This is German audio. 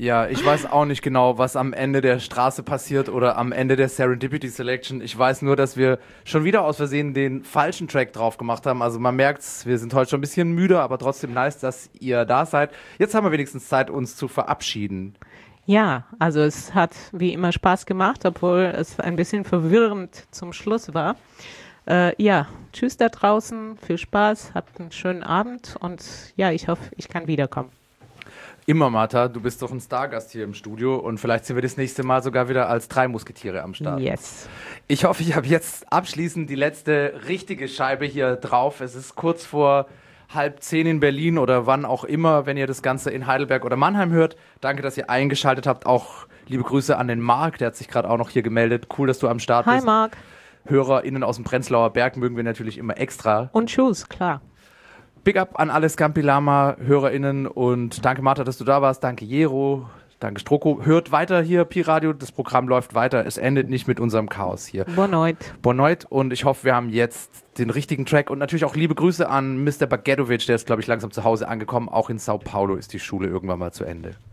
Ja, ich weiß auch nicht genau, was am Ende der Straße passiert oder am Ende der Serendipity Selection. Ich weiß nur, dass wir schon wieder aus Versehen den falschen Track drauf gemacht haben. Also man merkt's, wir sind heute schon ein bisschen müde, aber trotzdem nice, dass ihr da seid. Jetzt haben wir wenigstens Zeit, uns zu verabschieden. Ja, also es hat wie immer Spaß gemacht, obwohl es ein bisschen verwirrend zum Schluss war. Ja, tschüss da draußen, viel Spaß, habt einen schönen Abend und ja, ich hoffe, ich kann wiederkommen. Immer, Martha, du bist doch ein Stargast hier im Studio und vielleicht sind wir das nächste Mal sogar wieder als 3 Musketiere am Start. Yes. Ich hoffe, ich habe jetzt abschließend die letzte richtige Scheibe hier drauf. Es ist kurz vor 9:30 in Berlin oder wann auch immer, wenn ihr das Ganze in Heidelberg oder Mannheim hört. Danke, dass ihr eingeschaltet habt. Auch liebe Grüße an den Marc, der hat sich gerade auch noch hier gemeldet. Cool, dass du am Start bist. Hi Marc. HörerInnen aus dem Prenzlauer Berg mögen wir natürlich immer extra. Und tschüss, klar. Big up an alle Scampi Lama HörerInnen und danke Martha, dass du da warst. Danke Jero, danke Stroko. Hört weiter hier Pi Radio, das Programm läuft weiter. Es endet nicht mit unserem Chaos hier. Bonoit. Bonoit und ich hoffe, wir haben jetzt den richtigen Track und natürlich auch liebe Grüße an Mr. Bagetovic, der ist glaube ich langsam zu Hause angekommen. Auch in Sao Paulo ist die Schule irgendwann mal zu Ende.